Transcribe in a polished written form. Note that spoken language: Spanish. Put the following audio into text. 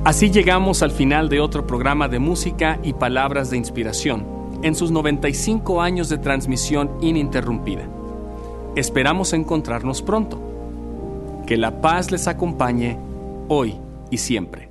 Así llegamos al final de otro programa de música y palabras de inspiración, en sus 95 años de transmisión ininterrumpida. Esperamos encontrarnos pronto. Que la paz les acompañe hoy y siempre.